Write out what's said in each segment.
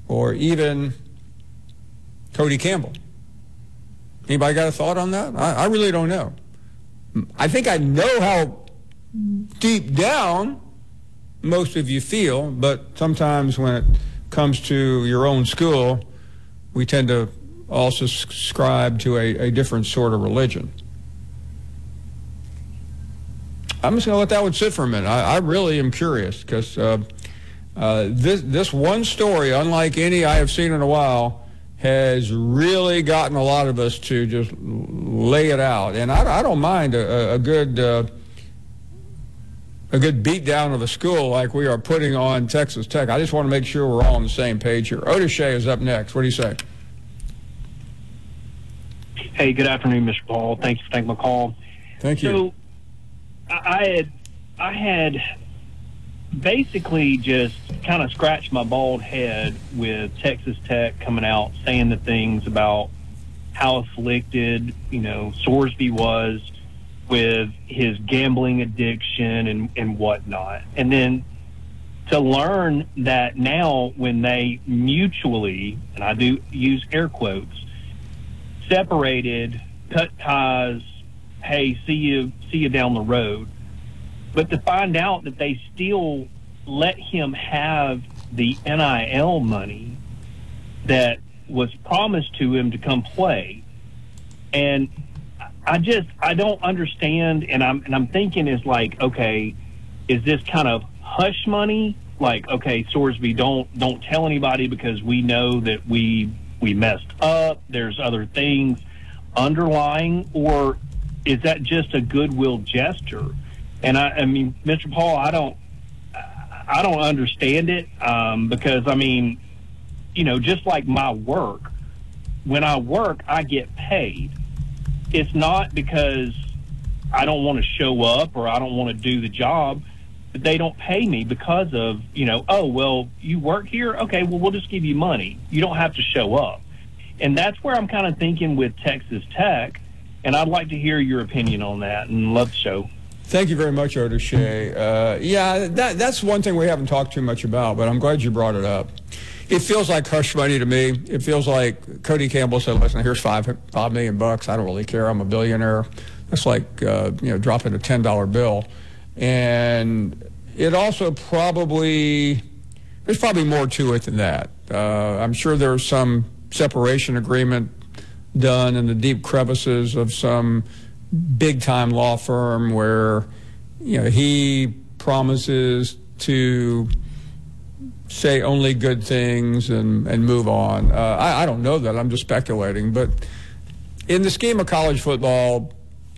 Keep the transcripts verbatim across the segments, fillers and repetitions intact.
or even Cody Campbell. Anybody got a thought on that? I, I really don't know. I think I know how deep down most of you feel, but sometimes when it comes to your own school, we tend to also subscribe to a, a different sort of religion. I'm just going to let that one sit for a minute. I, I really am curious because uh, uh, this, this one story, unlike any I have seen in a while, has really gotten a lot of us to just lay it out. And I, I don't mind a, a good uh, a good beat down of a school like we are putting on Texas Tech. I just want to make sure we're all on the same page here. Otis Shea is up next. What do you say? Hey, good afternoon, Mister Paul. Thank you for taking my call. Thank you. So I had, I had basically just kind of scratched my bald head with Texas Tech coming out saying the things about how afflicted, you know, Sorsby was with his gambling addiction and, and whatnot. And then to learn that now when they mutually, and I do use air quotes, separated, cut ties, hey, see you, see you down the road. But to find out that they still let him have the N I L money that was promised to him to come play. And I just, I don't understand. And I'm, and I'm thinking is like, okay, is this kind of hush money? Like, okay, Sorsby, don't, don't tell anybody because we know that we, we messed up. There's other things underlying, or is that just a goodwill gesture? And I, I mean, Mister Paul, I don't, I don't understand it um, because I mean, you know, just like my work, when I work, I get paid. It's not because I don't want to show up or I don't want to do the job, but they don't pay me because of, you know, oh, well, you work here? Okay, well, we'll just give you money. You don't have to show up. And that's where I'm kind of thinking with Texas Tech, and I'd like to hear your opinion on that, and love the show. Thank you very much, Otis Shea. Uh, yeah, that, that's one thing we haven't talked too much about, but I'm glad you brought it up. It feels like hush money to me. It feels like Cody Campbell said, listen, here's five, five million bucks. I don't really care. I'm a billionaire. That's like, uh, you know, dropping a ten dollar bill. And it also probably, there's probably more to it than that. Uh, I'm sure there's some separation agreement done in the deep crevices of some big-time law firm where, you know, he promises to say only good things and, and move on. Uh, I, I don't know that. I'm just speculating. But in the scheme of college football,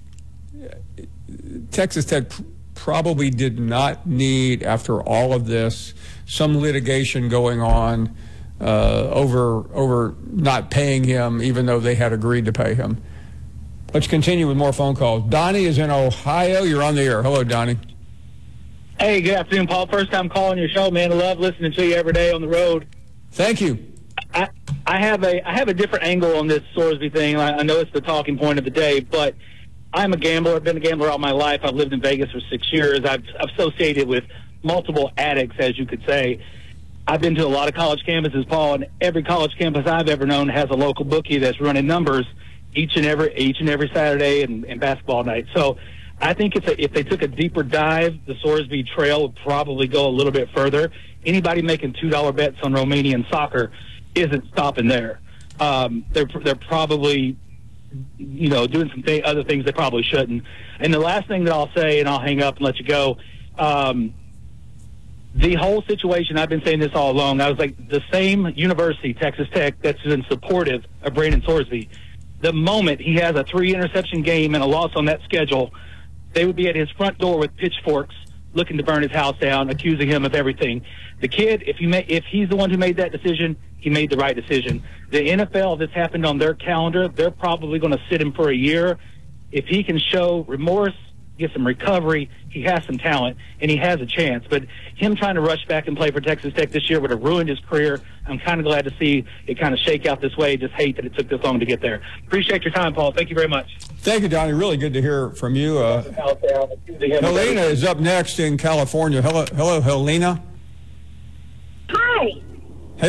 Texas Tech probably did not need, after all of this, some litigation going on uh, over over not paying him, even though they had agreed to pay him. Let's continue with more phone calls. Donnie is in Ohio. You're on the air. Hello, Donnie. Hey, good afternoon, Paul. First time calling your show, man. I love listening to you every day on the road. Thank you. I, I have a I have a different angle on this Sorsby thing. I, I know it's the talking point of the day, but I'm a gambler. I've been a gambler all my life. I've lived in Vegas for six years. I've associated with multiple addicts, as you could say. I've been to a lot of college campuses, Paul, and every college campus I've ever known has a local bookie that's running numbers each and every each and every Saturday and, and basketball night. So I think if, if they took a deeper dive, the Sorsby trail would probably go a little bit further. Anybody making two dollar bets on Romanian soccer isn't stopping there. Um, they're they're probably, you know, doing some th- other things they probably shouldn't. And the last thing that I'll say, and I'll hang up and let you go, um, the whole situation, I've been saying this all along, I was like, the same university, Texas Tech, that's been supportive of Brandon Sorsby, the moment he has a three-interception game and a loss on that schedule, they would be at his front door with pitchforks looking to burn his house down, accusing him of everything. The kid, if he may, if he's the one who made that decision, he made the right decision. The N F L, this happened on their calendar, they're probably going to sit him for a year. If he can show remorse, get some recovery, he has some talent, and he has a chance. But him trying to rush back and play for Texas Tech this year would have ruined his career. I'm kind of glad to see it kind of shake out this way. Just hate that it took this long to get there. Appreciate your time, Paul. Thank you very much. Thank you, Donnie. Really good to hear from you. Uh, Helena is up next in California. Hello, hello, Helena. Hi.